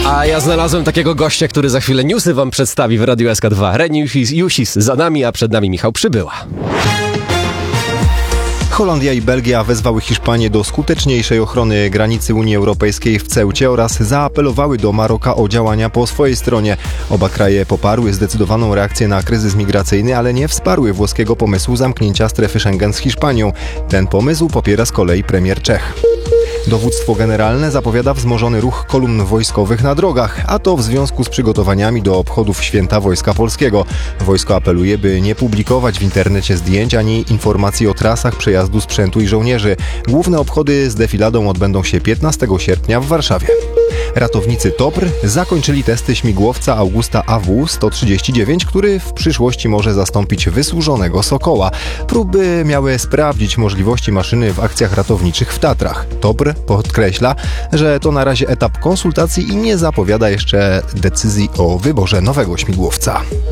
A ja znalazłem takiego gościa, który za chwilę newsy wam przedstawi w Radiu SK2. Reni Jusis za nami, a przed nami Michał Przybyła. Holandia i Belgia wezwały Hiszpanię do skuteczniejszej ochrony granicy Unii Europejskiej w Ceucie oraz zaapelowały do Maroka o działania po swojej stronie. Oba kraje poparły zdecydowaną reakcję na kryzys migracyjny, ale nie wsparły włoskiego pomysłu zamknięcia strefy Schengen z Hiszpanią. Ten pomysł popiera z kolei premier Czech. Dowództwo generalne zapowiada wzmożony ruch kolumn wojskowych na drogach, a to w związku z przygotowaniami do obchodów Święta Wojska Polskiego. Wojsko apeluje, by nie publikować w internecie zdjęć ani informacji o trasach przejazdu sprzętu i żołnierzy. Główne obchody z defiladą odbędą się 15 sierpnia w Warszawie. Ratownicy TOPR zakończyli testy śmigłowca Augusta AW-139, który w przyszłości może zastąpić wysłużonego Sokoła. Próby miały sprawdzić możliwości maszyny w akcjach ratowniczych w Tatrach. TOPR podkreśla, że to na razie etap konsultacji i nie zapowiada jeszcze decyzji o wyborze nowego śmigłowca.